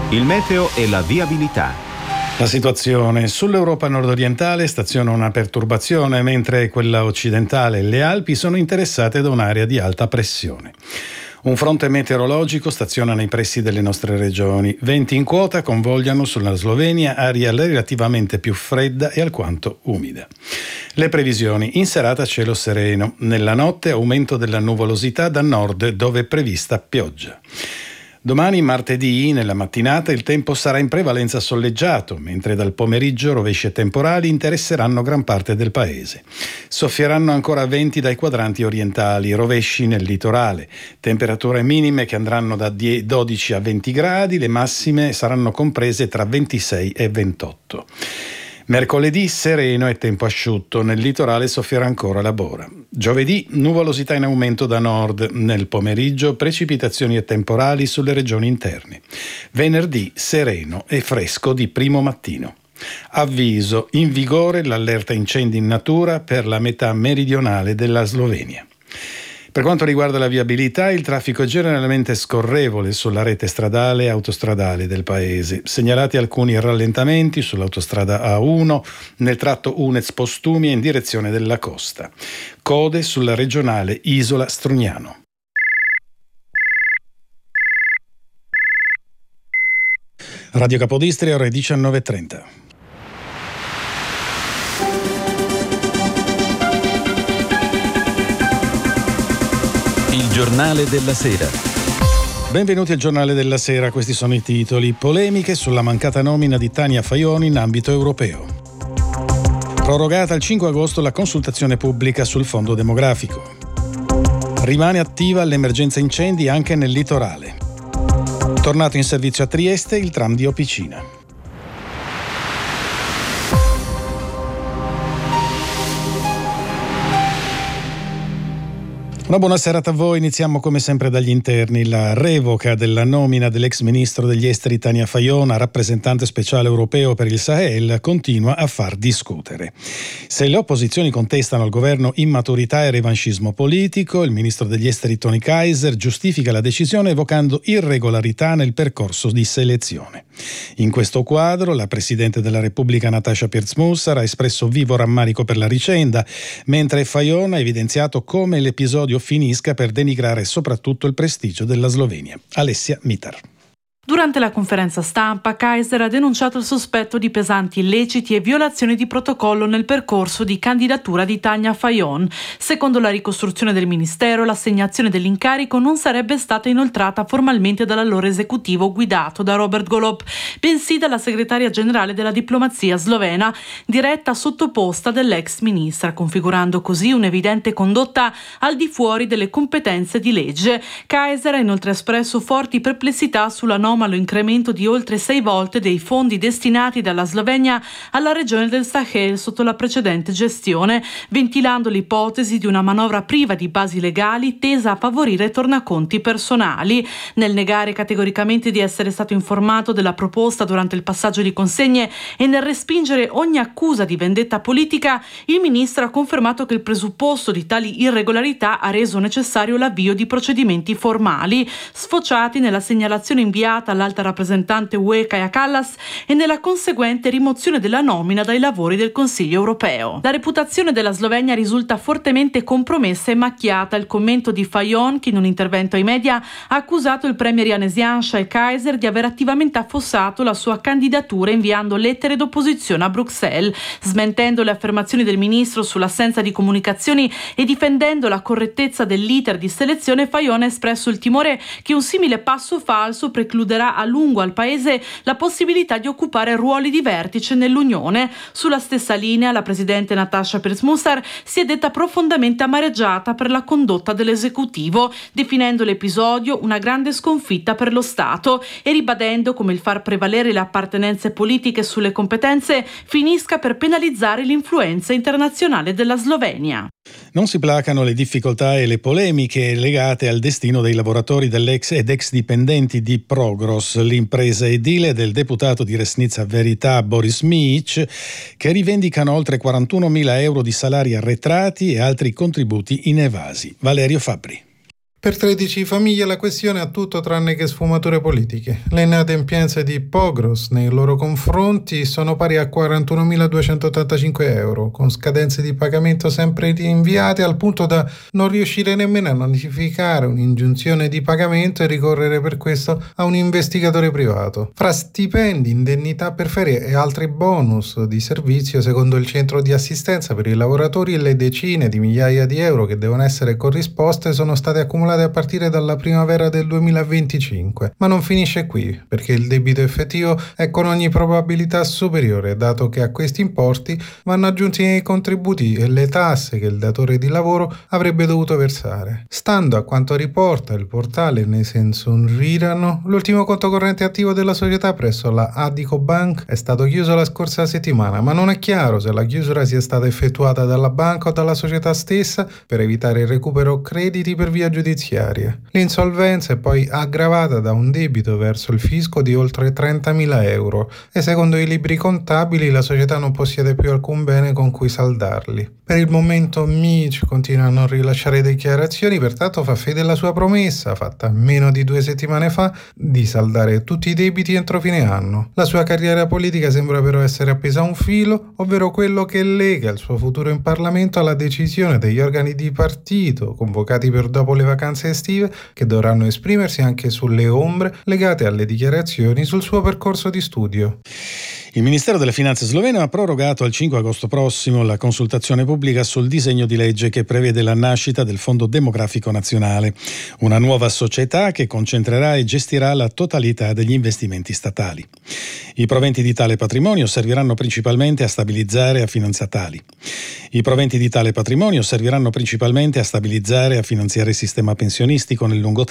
Il meteo e la viabilità. La situazione sull'Europa nord-orientale staziona una perturbazione, mentre quella occidentale e le Alpi sono interessate da un'area di alta pressione. Un fronte meteorologico staziona nei pressi delle nostre regioni. Venti in quota convogliano sulla Slovenia, aria relativamente più fredda e alquanto umida. Le previsioni: in serata cielo sereno, nella notte aumento della nuvolosità da nord dove è prevista pioggia. Domani martedì, nella mattinata, il tempo sarà in prevalenza soleggiato, mentre dal pomeriggio rovesci e temporali interesseranno gran parte del paese. Soffieranno ancora venti dai quadranti orientali, rovesci nel litorale. Temperature minime che andranno da 12 a 20 gradi, le massime saranno comprese tra 26 e 28. Mercoledì sereno e tempo asciutto, nel litorale soffierà ancora la bora. Giovedì nuvolosità in aumento da nord, nel pomeriggio precipitazioni e temporali sulle regioni interne. Venerdì sereno e fresco di primo mattino. Avviso: in vigore l'allerta incendi in natura per la metà meridionale della Slovenia. Per quanto riguarda la viabilità, il traffico è generalmente scorrevole sulla rete stradale e autostradale del paese. Segnalati alcuni rallentamenti sull'autostrada A1 nel tratto Unez-Postumia in direzione della costa. Code sulla regionale Isola-Strugnano. Radio Capodistria, ore 19:30. Il giornale della sera. Benvenuti al giornale della sera, questi sono i titoli. Polemiche sulla mancata nomina di Tania Fajon in ambito europeo. Prorogata al 5 agosto la consultazione pubblica sul fondo demografico. Rimane attiva l'emergenza incendi anche nel litorale. Tornato in servizio a Trieste il tram di Opicina. Una buona serata a voi, iniziamo come sempre dagli interni. La revoca della nomina dell'ex ministro degli esteri Tania Fajon a rappresentante speciale europeo per il Sahel continua a far discutere. Se le opposizioni contestano al governo immaturità e revanchismo politico, il ministro degli esteri Tony Kaiser giustifica la decisione evocando irregolarità nel percorso di selezione. In questo quadro la Presidente della Repubblica Natasha Pirc-Musar ha espresso vivo rammarico per la vicenda, mentre Fajon ha evidenziato come l'episodio finisca per denigrare soprattutto il prestigio della Slovenia. Alessia Mitar. Durante la conferenza stampa, Kaiser ha denunciato il sospetto di pesanti illeciti e violazioni di protocollo nel percorso di candidatura di Tania Fajon. Secondo la ricostruzione del Ministero, l'assegnazione dell'incarico non sarebbe stata inoltrata formalmente dall'allora esecutivo guidato da Robert Golob, bensì dalla segretaria generale della diplomazia slovena, diretta sottoposta dell'ex ministra, configurando così un'evidente condotta al di fuori delle competenze di legge. Kaiser ha inoltre espresso forti perplessità sull'anomalo incremento di oltre 6 volte dei fondi destinati dalla Slovenia alla regione del Sahel sotto la precedente gestione, ventilando l'ipotesi di una manovra priva di basi legali tesa a favorire tornaconti personali. Nel negare categoricamente di essere stato informato della proposta durante il passaggio di consegne e nel respingere ogni accusa di vendetta politica, il ministro ha confermato che il presupposto di tali irregolarità ha reso necessario l'avvio di procedimenti formali, sfociati nella segnalazione inviata all'alta rappresentante UE Kaja Kallas e nella conseguente rimozione della nomina dai lavori del Consiglio europeo. La reputazione della Slovenia risulta fortemente compromessa e macchiata. Il commento di Fajon, che in un intervento ai media ha accusato il premier Janez Janša e Kaiser di aver attivamente affossato la sua candidatura inviando lettere d'opposizione a Bruxelles. Smentendo le affermazioni del ministro sull'assenza di comunicazioni e difendendo la correttezza dell'iter di selezione, Fajon ha espresso il timore che un simile passo falso precluderà a lungo al paese la possibilità di occupare ruoli di vertice nell'Unione. Sulla stessa linea, la presidente Natasha Pirc-Musar si è detta profondamente amareggiata per la condotta dell'esecutivo, definendo l'episodio una grande sconfitta per lo Stato e ribadendo come il far prevalere le appartenenze politiche sulle competenze finisca per penalizzare l'influenza internazionale della Slovenia. Non si placano le difficoltà e le polemiche legate al destino dei lavoratori dell'ex ed ex dipendenti di Progros, l'impresa edile del deputato di Resnica Verità Boris Mic, che rivendicano oltre 41.000 euro di salari arretrati e altri contributi inevasi. Valerio Fabbri. Per 13 famiglie la questione ha tutto tranne che sfumature politiche. Le inadempienze di Pogros nei loro confronti sono pari a 41.285 euro, con scadenze di pagamento sempre rinviate al punto da non riuscire nemmeno a notificare un'ingiunzione di pagamento e ricorrere per questo a un investigatore privato. Fra stipendi, indennità per ferie e altri bonus di servizio, secondo il centro di assistenza per i lavoratori, le decine di migliaia di euro che devono essere corrisposte sono state accumulate a partire dalla primavera del 2025. Ma non finisce qui, perché il debito effettivo è con ogni probabilità superiore, dato che a questi importi vanno aggiunti i contributi e le tasse che il datore di lavoro avrebbe dovuto versare. Stando a quanto riporta il portale Ne Sensonrirano, l'ultimo conto corrente attivo della società presso la Addiko Bank è stato chiuso la scorsa settimana, ma non è chiaro se la chiusura sia stata effettuata dalla banca o dalla società stessa per evitare il recupero crediti per via giudiziaria. L'insolvenza è poi aggravata da un debito verso il fisco di oltre 30.000 euro e secondo i libri contabili la società non possiede più alcun bene con cui saldarli. Per il momento Mitch continua a non rilasciare dichiarazioni, pertanto fa fede alla sua promessa, fatta meno di 2 settimane fa, di saldare tutti i debiti entro fine anno. La sua carriera politica sembra però essere appesa a un filo, ovvero quello che lega il suo futuro in Parlamento alla decisione degli organi di partito convocati per dopo le vacanze estive, che dovranno esprimersi anche sulle ombre legate alle dichiarazioni sul suo percorso di studio. Il Ministero delle Finanze sloveno ha prorogato al 5 agosto prossimo la consultazione pubblica sul disegno di legge che prevede la nascita del Fondo Demografico Nazionale, una nuova società che concentrerà e gestirà la totalità degli investimenti statali. I proventi di tale patrimonio serviranno principalmente a stabilizzare e a finanziare il sistema pensionistico nel lungo